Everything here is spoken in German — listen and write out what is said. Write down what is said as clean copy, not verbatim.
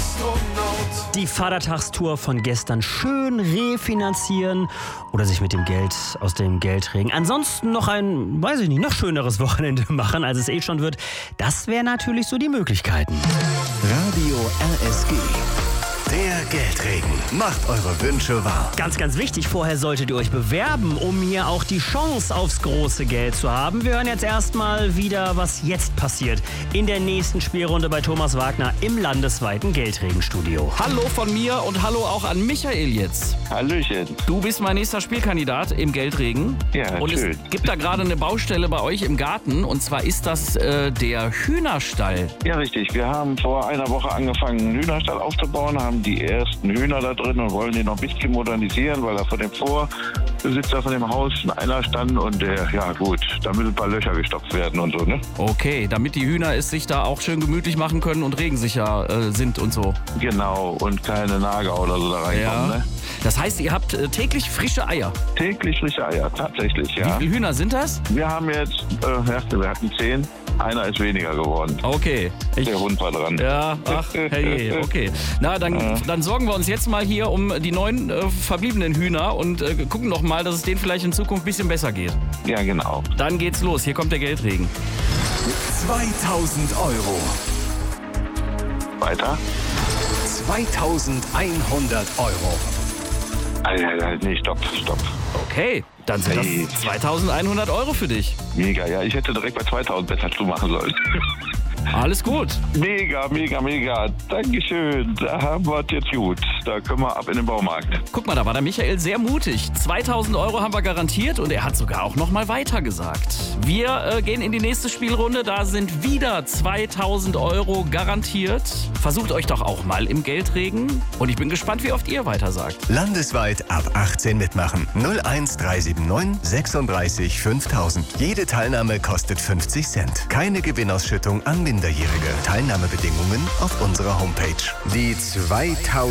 Die Vatertagstour von gestern schön refinanzieren oder sich mit dem Geld aus dem Geldregen ansonsten noch ein, noch schöneres Wochenende machen, als es eh schon wird. Das wären natürlich so die Möglichkeiten. Radio RSG. Der Geldregen. Macht eure Wünsche wahr. Ganz, ganz wichtig, vorher solltet ihr euch bewerben, um hier auch die Chance aufs große Geld zu haben. Wir hören jetzt erstmal wieder, was jetzt passiert in der nächsten Spielrunde bei Thomas Wagner im landesweiten Geldregenstudio. Hallo von mir und hallo auch an Michael jetzt. Hallöchen. Du bist mein nächster Spielkandidat im Geldregen. Ja, und schön. Es gibt da gerade eine Baustelle bei euch im Garten und zwar ist das der Hühnerstall. Ja, richtig. Wir haben vor einer Woche angefangen, einen Hühnerstall aufzubauen, haben die ersten Hühner da drin und wollen den noch ein bisschen modernisieren, weil da von dem Vorbesitzer von dem Haus einer stand und da müssen ein paar Löcher gestopft werden und so, ne? Okay, damit die Hühner es sich da auch schön gemütlich machen können und regensicher sind und so. Genau, und keine Nager oder so da reinkommen, ne? Das heißt, ihr habt täglich frische Eier? Täglich frische Eier, tatsächlich, ja. Wie viele Hühner sind das? Wir haben jetzt, wir hatten 10, einer ist weniger geworden. Okay. Der Hund war dran. Ja, ach, hey, okay. Na, dann sorgen wir uns jetzt mal hier um die 9 verbliebenen Hühner und gucken noch mal, dass es denen vielleicht in Zukunft ein bisschen besser geht. Ja, genau. Dann geht's los. Hier kommt der Geldregen. 2000 Euro. Weiter? 2100 Euro. Nee, stopp. Okay, dann sind das 2100 Euro für dich. Mega, ja. Ich hätte direkt bei 2000 besser zumachen sollen. Alles gut. Mega. Dankeschön. Da haben wir es jetzt gut. Da können wir ab in den Baumarkt. Guck mal, da war der Michael sehr mutig. 2000 Euro haben wir garantiert und er hat sogar auch noch mal weiter gesagt. Wir gehen in die nächste Spielrunde. Da sind wieder 2000 Euro garantiert. Versucht euch doch auch mal im Geldregen. Und ich bin gespannt, wie oft ihr weiter sagt. Landesweit ab 18 mitmachen. 01379 36 5000. Jede Teilnahme kostet 50 Cent. Keine Gewinnausschüttung an Minderjährige. Teilnahmebedingungen auf unserer Homepage. Die 2000